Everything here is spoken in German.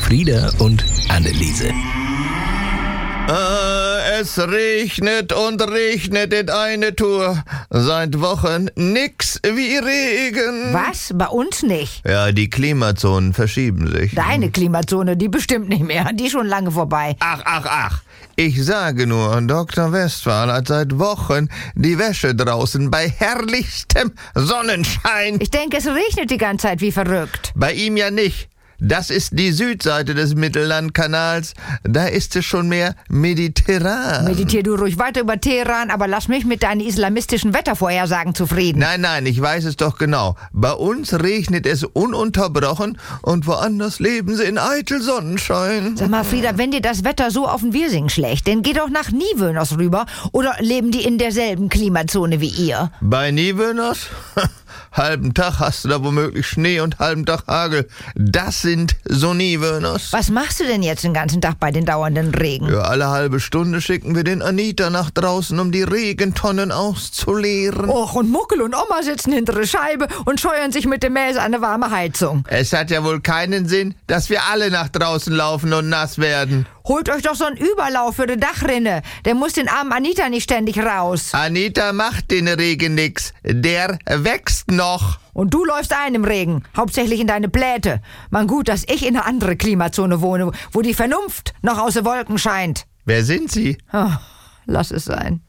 Elfriede und Anneliese. Es regnet und regnet in eine Tour. Seit Wochen nix wie Regen. Was? Bei uns nicht. Ja, die Klimazonen verschieben sich. Deine Klimazone, die bestimmt nicht mehr. Die ist schon lange vorbei. Ach. Ich sage nur, Dr. Westphal hat seit Wochen die Wäsche draußen bei herrlichstem Sonnenschein. Ich denke, es regnet die ganze Zeit wie verrückt. Bei ihm ja nicht. Das ist die Südseite des Mittellandkanals. Da ist es schon mehr mediterran. Meditier du ruhig weiter über Teheran, aber lass mich mit deinen islamistischen Wettervorhersagen zufrieden. Nein, ich weiß es doch genau. Bei uns regnet es ununterbrochen und woanders leben sie in eitel Sonnenschein. Sag mal, Frieda, wenn dir das Wetter so auf den Wirsing schlägt, dann geh doch nach Niewöhners rüber. Oder leben die in derselben Klimazone wie ihr? Bei Niewöhners? Halben Tag hast du da womöglich Schnee und halben Tag Hagel. Das sind so Niewöhners. Was machst du denn jetzt den ganzen Tag bei den dauernden Regen? Ja, alle halbe Stunde schicken wir den Anita nach draußen, um die Regentonnen auszuleeren. Och, und Muckel und Oma sitzen hinter der Scheibe und scheuern sich mit dem Mäß an eine warme Heizung. Es hat ja wohl keinen Sinn, dass wir alle nach draußen laufen und nass werden. Holt euch doch so einen Überlauf für die Dachrinne. Der muss den armen Anita nicht ständig raus. Anita macht den Regen nix. Der wächst noch. Und du läufst ein im Regen, hauptsächlich in deine Pläte. Man gut, dass ich in eine andere Klimazone wohne, wo die Vernunft noch aus den Wolken scheint. Wer sind Sie? Oh, lass es sein.